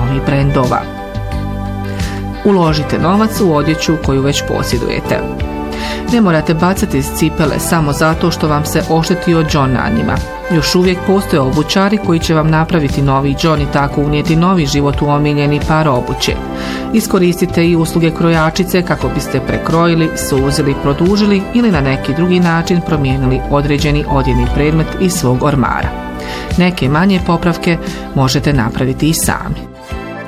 novih brendova. Uložite novac u odjeću koju već posjedujete. Ne morate bacati cipele samo zato što vam se oštetio džon na njima. Još uvijek postoje obućari koji će vam napraviti novi džon i tako unijeti novi život u omiljeni par obuće. Iskoristite i usluge krojačice kako biste prekrojili, suzili, produžili ili na neki drugi način promijenili određeni odjevni predmet iz svog ormara. Neke manje popravke možete napraviti i sami.